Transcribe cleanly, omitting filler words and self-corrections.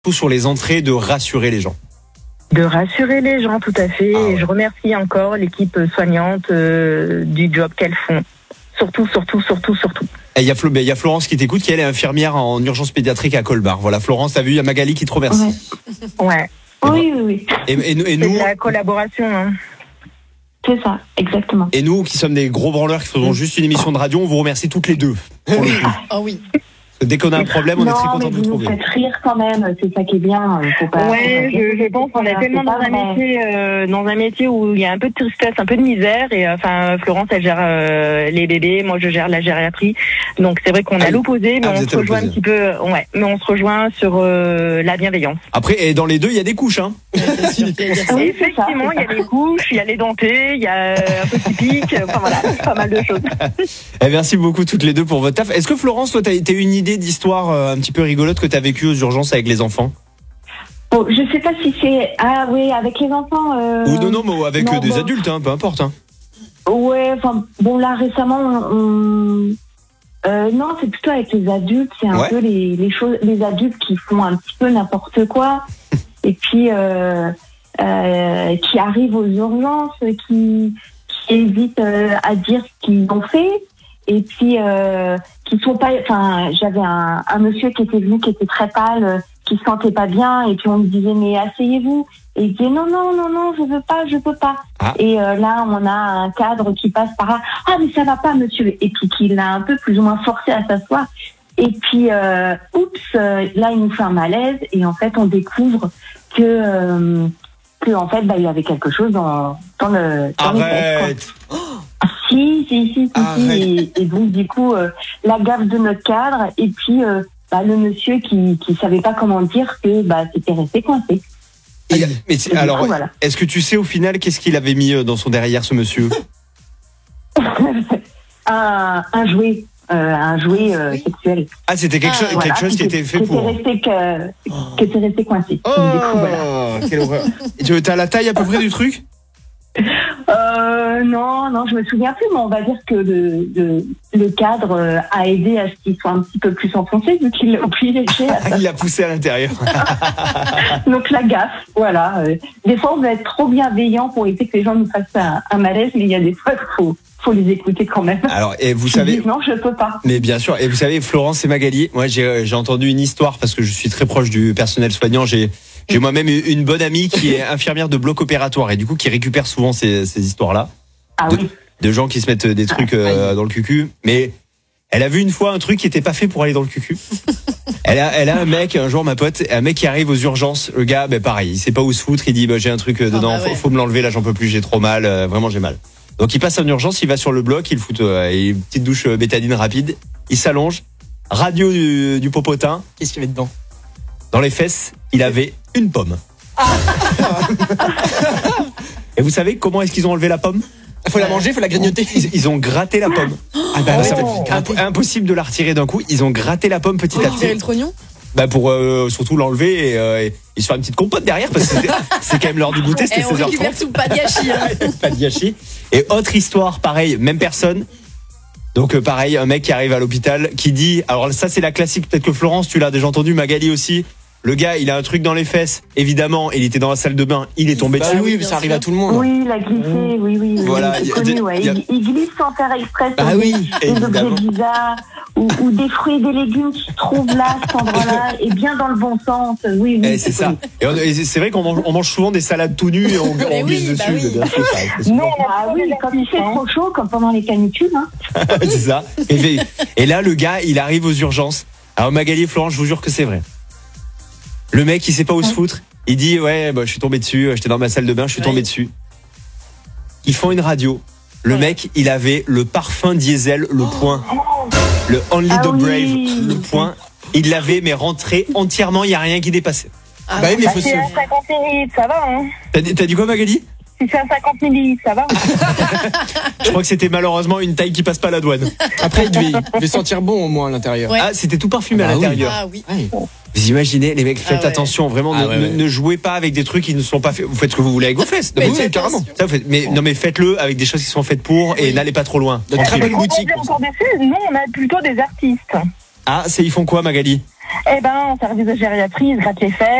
sur les entrées, de rassurer les gens. De rassurer les gens, tout à fait. Ah ouais. Et je remercie encore l'équipe soignante du job qu'elles font. Surtout. Et il y a Florence qui t'écoute, qui elle est infirmière en urgence pédiatrique à Colmar. Voilà, Florence, t'as vu, il y a Magali qui te remercie. Ouais. Oui. Et C'est nous, de la collaboration. Hein. C'est ça, exactement. et nous qui sommes des gros branleurs qui faisons juste une émission de radio, on vous remercie toutes les deux. Pour le coup. Oh oui. Parce que dès qu'on a un problème, on est très Non, content mais de vous vous nous trouver. faites rire quand même, c'est ça qui est bien. Faut pas, Ouais, je pense qu'on est tellement dans un métier où il y a un peu de tristesse, un peu de misère. Et Florence, elle gère les bébés, moi je gère la gériatrie. Donc c'est vrai qu'on est à l'opposé, mais on se rejoint un petit peu. Ouais, mais on se rejoint sur la bienveillance. Après, et dans les deux, il y a des couches, hein. Oui, effectivement, il y a les couches, il y a les dentés, il y a un peu qui pique. Enfin voilà, pas mal de choses. Et merci beaucoup toutes les deux pour votre taf. Est-ce que Florence, toi, t'as une idée d'histoire un petit peu rigolote que t'as vécue aux urgences avec les enfants? Bon, je sais pas si c'est avec les enfants. Ou non, mais avec non, des adultes, hein, peu importe. Hein. Ouais, enfin bon là récemment non, c'est plutôt avec les adultes, c'est un peu les choses, les adultes qui font un petit peu n'importe quoi et puis qui arrivent aux urgences, qui hésitent à dire ce qu'ils ont fait. Et puis, qui sont pas. Enfin, j'avais un monsieur qui était venu, qui était très pâle, qui se sentait pas bien. Et puis on me disait mais asseyez-vous. Et il disait non, je peux pas. Ah. Et là, on a un cadre qui passe par là. Ah mais ça va pas, monsieur. Et puis qui l'a un peu plus ou moins forcé à s'asseoir. Et puis, là, il nous fait un malaise. Et en fait, on découvre que en fait, il y avait quelque chose dans le. Arrête. Si. Et donc, du coup, la gaffe de notre cadre, et puis le monsieur qui savait pas comment dire que c'était resté coincé. Alors, voilà. Est-ce que tu sais au final qu'est-ce qu'il avait mis dans son derrière, ce monsieur? un jouet. Un jouet sexuel. Ah, c'était quelque chose qui était fait pour. Qui était resté coincé. Oh, du coup, voilà. Quelle horreur. Et t'as la taille à peu près du truc? Non, je me souviens plus, mais on va dire que le cadre a aidé à ce qu'il soit un petit peu plus enfoncé, vu qu'il l'a obligé. Il l'a poussé à l'intérieur. Donc la gaffe, voilà. Des fois, on va être trop bienveillant pour éviter que les gens nous fassent un malaise, mais il y a des fois qu'il faut les écouter quand même. Alors, et vous savez. Disent, non, je peux pas. Mais bien sûr. Et vous savez, Florence et Magali, moi, j'ai entendu une histoire parce que je suis très proche du personnel soignant. J'ai moi-même une bonne amie qui est infirmière de bloc opératoire et du coup qui récupère souvent ces histoires-là. Ah oui. De gens qui se mettent des trucs dans le cucu. Mais elle a vu une fois un truc qui était pas fait pour aller dans le cucu. Elle a un mec, un jour ma pote, un mec qui arrive aux urgences. Le gars, pareil, il sait pas où se foutre. Il dit j'ai un truc dedans, faut me l'enlever, là j'en peux plus, j'ai trop mal, vraiment j'ai mal. Donc il passe en urgence, il va sur le bloc, il fout une petite douche bétadine rapide, il s'allonge, radio du popotin. Qu'est-ce qu'il y avait dedans? Dans les fesses, il avait une pomme. Et vous savez comment est-ce qu'ils ont enlevé la pomme? Il faut la manger, il faut la grignoter. Ils ont gratté la pomme. Impossible de la retirer d'un coup. Ils ont gratté la pomme petit à petit. Le trognon? Pour surtout l'enlever et se faire une petite compote derrière parce que c'est quand même l'heure du goûter, c'était 16h30. On récupère tout, pas de gâchis. Pas de gâchis. Et autre histoire, pareil, même personne. Donc pareil, un mec qui arrive à l'hôpital qui dit, alors ça c'est la classique, peut-être que Florence tu l'as déjà entendu, Magali aussi. Le gars, il a un truc dans les fesses, évidemment, il était dans la salle de bain, il est tombé dessus. Oui, ça arrive à tout le monde. Oui, il a glissé, oui. Voilà, c'est connu, il glisse sans faire exprès. Des objets bizarres ou des fruits et des légumes qui se trouvent là, cet endroit-là, et bien dans le bon sens. Oui. C'est ça. Et c'est vrai qu'on mange souvent des salades tout nues et on glisse dessus. Non, quand il fait trop chaud, comme pendant les canicules. Hein. C'est ça. Et là, le gars, il arrive aux urgences. Alors Magali et Florence, je vous jure que c'est vrai. Le mec, il sait pas où se foutre. Il dit je suis tombé dessus. J'étais dans ma salle de bain, je suis tombé dessus. Ils font une radio. Le mec, il avait le parfum diesel, le point, le Only the Brave, le point. Il l'avait mais rentré entièrement. Il y a rien qui dépassait. Mais c'est à 50 millilitres, ça va. Hein. T'as dit quoi, Magali? Si c'est à 50 millilitres, ça va. Je crois que c'était malheureusement une taille qui passe pas à la douane. Après, il devait sentir bon au moins à l'intérieur. Ouais. Ah, c'était tout parfumé à l'intérieur. Ah oui. Vous imaginez, les mecs, faites attention, vraiment, ne jouez pas avec des trucs qui ne sont pas faits. Vous faites ce que vous voulez avec vos fesses. Carrément. Ça, mais faites-le avec des choses qui sont faites pour et n'allez pas trop loin. De très bonne boutique. Nous, on a plutôt des artistes. Ah, ils font quoi, Magali? Eh ben, en service de gériatrie, ils se grattent les fesses.